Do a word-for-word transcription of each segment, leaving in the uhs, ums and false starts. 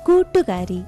കൂട്ടുകാരി.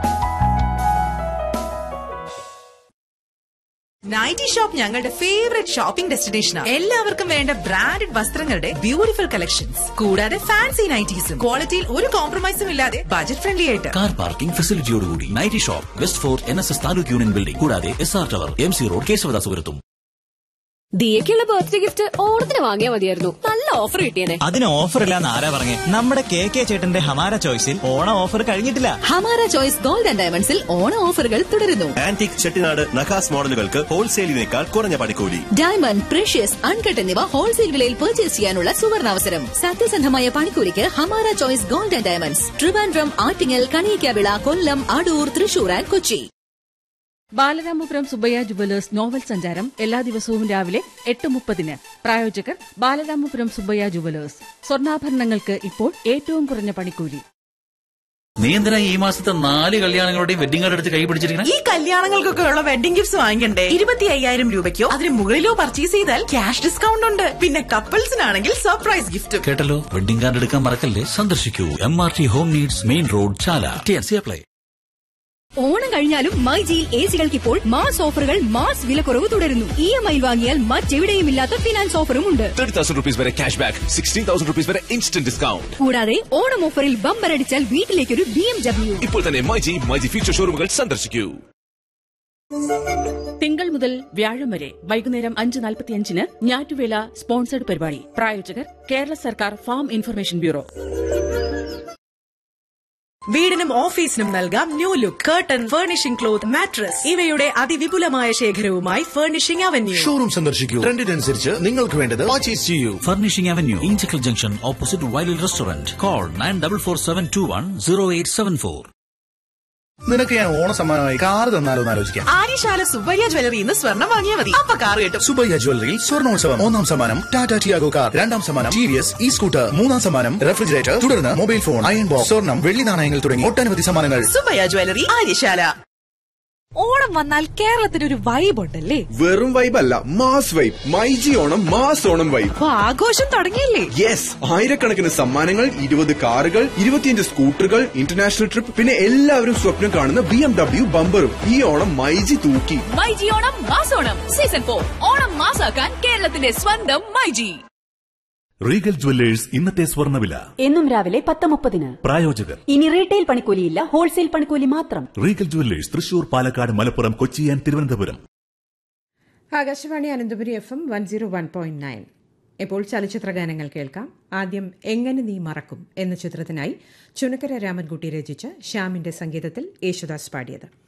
Nightie shop ഞങ്ങളുടെ favourite shopping ഡെസ്റ്റിനേഷനാണ്. എല്ലാവർക്കും വേണ്ട ബ്രാൻഡഡ് വസ്ത്രങ്ങളുടെ ബ്യൂട്ടിഫുൾ കളക്ഷൻസ്, കൂടാതെ ഫാൻസി നൈറ്റീസും ക്വാളിറ്റിയിൽ ഒരു കോംപ്രമൈസും ഇല്ലാതെ ബജറ്റ് ഫ്രണ്ട്ലി ആയിട്ട്. Car parking ഫെസിലിറ്റിയോടുകൂടി nightie shop west fort N S S taluk union building, കൂടാതെ S R tower, M C road, കേശവദാസപുരത്തും. ദിയക്കുള്ള birthday gift ഓണത്തിന് വാങ്ങിയാൽ മതിയായിരുന്നു. നല്ല ഓഫർ കിട്ടിയേനെ. അതിന് ഓഫർ ഇല്ലാന്ന് ആരാ പറഞ്ഞേ? നമ്മുടെ കെ കെ ചേട്ടന്റെ ഹമാര ചോയ്സിൽ ഓണം ഓഫർ കഴിഞ്ഞിട്ടില്ല. ഹമാര ചോയ്സ് ഗോൾഡ് ആൻഡ് ഡയമണ്ട്സിൽ ഓണ ഓഫറുകൾ തുടരുന്നു. ആന്റിക് ചെട്ടിനാട് നഖാസ് മോഡലുകൾക്ക് ഹോൾസെയിലിനേക്കാൾ കുറഞ്ഞ പണിക്കൂലി. ഡയമണ്ട്, പ്രഷ്യസ്, അൺകട്ട് എന്നിവ ഹോൾസെയിൽ വിലയിൽ പർച്ചേസ് ചെയ്യാനുള്ള സുവർണാവസരം. സത്യസന്ധമായ പണിക്കൂലിക്ക് Hamara choice gold and diamonds, Trivandrum, Attingal, Kaliyakkavilai, Kollam, Adoor, Thrissur and Kochi. Balaramapuram Subbaiah jewellers novel സഞ്ചാരം എല്ലാ ദിവസവും രാവിലെ എട്ട് മുപ്പതിന്. പ്രായോജകർ ബാലരാമപുരം സുബ്ബയ്യ ജുവലേഴ്സ്. സ്വർണ്ണാഭരണങ്ങൾക്ക് ഇപ്പോൾ ഏറ്റവും കുറഞ്ഞ പണിക്കൂലി. നീ എന്തിനാ ഈ മാസത്തെ നാല് കല്യാണങ്ങളുടെയും വെഡിങ് കാർഡ് എടുത്ത് കൈ പിടിച്ചിരിക്കണം? ഈ കല്യാണങ്ങൾക്കൊക്കെ ഉള്ള വെഡിംഗ് ഗിഫ്റ്റ്സ് വാങ്ങിക്കണ്ടേ? ഇരുപത്തി അയ്യായിരം രൂപയ്ക്കോ അതിന് മുകളിലോ പർച്ചേസ് ചെയ്താൽ ക്യാഷ് ഡിസ്കൗണ്ട് ഉണ്ട്. പിന്നെ കപ്പിൾസിനാണെങ്കിൽ സർപ്രൈസ് ഗിഫ്റ്റ്. കേട്ടല്ലോ, വെഡിങ് കാർഡ് എടുക്കാൻ മറക്കല്ലേ. സന്ദർശിക്കൂ M R T home needs, main road, ചാല. T N C apply. Onam കഴിഞ്ഞാലും മൈജിയിൽ എ സികൾക്ക് ഇപ്പോൾ മാസ് ഓഫറുകൾ, മാസ് വിലക്കുറവ് തുടരുന്നു. ഇ എം ഐ വാങ്ങിയാൽ മറ്റെവിടെയും ഇല്ലാത്ത ഫിനാൻസ് ഓഫറും ഉണ്ട്. തേർട്ടി തൗസൻഡ് റുപ്പീസ് വരെ cash back, sixteen thousand rupees വരെ ഇൻസ്റ്റന്റ് ഡിസ്കൗണ്ട്. കൂടാതെ ഓണം ഓഫറിൽ ബമ്പർ അടിച്ചാൽ വീട്ടിലേക്കൊരു ബി എം ഡബ്ല്യു. ഇപ്പോൾ തന്നെ മൈജി മൈജി ഫ്യൂച്ചർ ഷോറൂമുകൾ സന്ദർശിക്കൂ. തിങ്കൾ മുതൽ വ്യാഴം വരെ വൈകുന്നേരം അഞ്ച് നാൽപ്പത്തിയഞ്ചിന് ഞാറ്റുവേല സ്പോൺസർഡ് പരിപാടി. പ്രായോജകർ കേരള സർക്കാർ ഫാം ഇൻഫർമേഷൻ ബ്യൂറോ. വീടിനും ഓഫീസിനും നൽകാം new look. Curtain, furnishing cloth, mattress ഇവയുടെ അതിവിപുലമായ ശേഖരവുമായി ഫർണിഷിംഗ് അവന്യൂ. ഷോറൂം സന്ദർശിക്കൂ. ട്രെൻഡിനനുസരിച്ച് നിങ്ങൾക്ക് വേണ്ടത് പർച്ചേസ് ചെയ്യൂ. Furnishing avenue, Inchakkal junction, opposite വൈലിൽ restaurant. Call nine double four seven to one zero eight seven four. നിനക്ക് ഞാൻ ഓണ സമ്മാനമായി കാർ തന്നാലോ എന്ന് ആലോചിക്കാം. ആര്യശാല സുബ്ബയ്യ ജ്വല്ലറി ഇന്ന് സ്വർണ്ണം വാങ്ങിയാൽ മതി, അപ്പൊ കാർ കിട്ടും. സുബ്ബയ്യ ജ്വല്ലറിയിൽ സ്വർണ്ണോത്സവം. ഒന്നാം സമ്മാനം ടാറ്റ ടിയാഗോ കാർ, രണ്ടാം സമ്മാനം T V S E scooter, മൂന്നാം സമ്മാനം റെഫ്രിജറേറ്റർ, തുടർന്ന് മൊബൈൽ ഫോൺ, അയൺ ബോക്സ്, സ്വർണം, വെള്ളി നാണയങ്ങൾ തുടങ്ങി ഒട്ടനവധി സമ്മാനങ്ങൾ. സുബ്ബയ്യ ജ്വല്ലറി, ആര്യശാല. ഓണം വന്നാൽ കേരളത്തിനൊരു വൈബ് ഉണ്ടല്ലേ? വെറും വൈബ് അല്ല, mass vibe. MyG Onam mass Onam vibe. ആഘോഷം തുടങ്ങിയില്ലേ? യെസ്, ആയിരക്കണക്കിന് സമ്മാനങ്ങൾ, ഇരുപത് കാറുകൾ, ഇരുപത്തിയഞ്ച് സ്കൂട്ടറുകൾ, ഇന്റർനാഷണൽ ട്രിപ്പ്, പിന്നെ എല്ലാവരും സ്വപ്നം കാണുന്ന ബി എം ഡബ്ല്യു ബമ്പറും. ഈ ഓണം മൈജി തൂക്കി. MyG Onam മാസോണം season four. ഓണം മാസാക്കാൻ കേരളത്തിന്റെ സ്വന്തം മൈജി. റീഗൽ ജുവല്ലേഴ്സ് ഇന്നത്തെ സ്വർണ്ണവില എന്നും രാവിലെ പത്ത് മുപ്പതിന്. പ്രായോജകർ ഇനി റീറ്റെയിൽ പണിക്കൂലിയില്ല, ഹോൾസെയിൽ പണിക്കൂലി മാത്രം. Regal jewellers Thrissur, Palakkad, Malappuram, Kochi and Thiruvananthapuram. Akashvani Ananthapuri F M one zero one point nine. ഇപ്പോൾ ചലച്ചിത്ര ഗാനങ്ങൾ കേൾക്കാം. ആദ്യം എങ്ങനെ നീ മറക്കും എന്ന ചിത്രത്തിനായി ചുനക്കര രാമൻകുട്ടി രചിച്ച് ശ്യാമിന്റെ സംഗീതത്തിൽ യേശുദാസ് പാടിയത്.